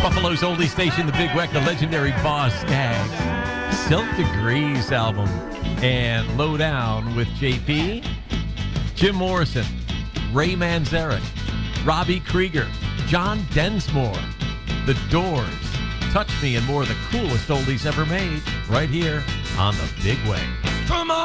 Buffalo's oldie station, the Big Weck, the legendary Boss Skaggs, Silk Degrees album, and Lowdown with JP, Jim Morrison, Ray Manzarek, Robbie Krieger, John Densmore, The Doors, Touch Me, and more of the coolest oldies ever made right here on the Big Weck. Come on.